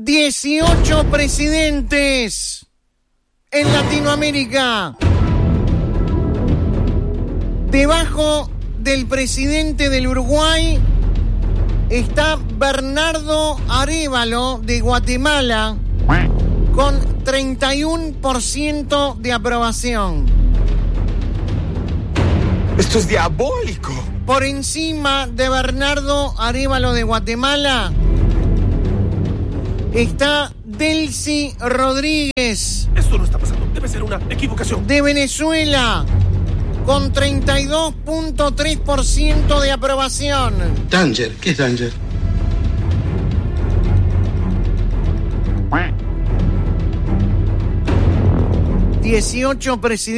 18 presidentes en Latinoamérica. Debajo del presidente del Uruguay está Bernardo Arévalo de Guatemala con 31% de aprobación. Esto es diabólico. Por encima de Bernardo Arévalo de Guatemala está Delcy Rodríguez. Esto no está pasando, debe ser una equivocación. De Venezuela, con 32.3% de aprobación. Danger, ¿qué es Danger? 18 presidentes